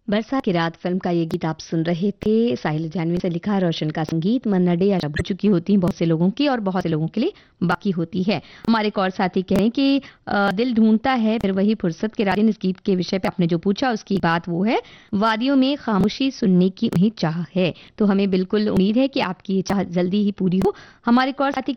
बरसात की रात फिल्म का ये गीत आप सुन रहे थे। साहिल जानवी से लिखा, रोशन का संगीत, मन्ना डे या शब हो चुकी होती हैं बहुत से लोगों की और बहुत से लोगों के लिए बाकी होती है। हमारे एक और साथी कहें कि दिल ढूंढता है फिर वही फुर्सत के रात। इस गीत के विषय पे आपने जो पूछा उसकी बात वो है, वादियों में खामोशी सुनने की उन्हें चाह है। तो हमें बिल्कुल उम्मीद है कि आपकी ये चाह जल्दी ही पूरी हो। हमारे एक और साथी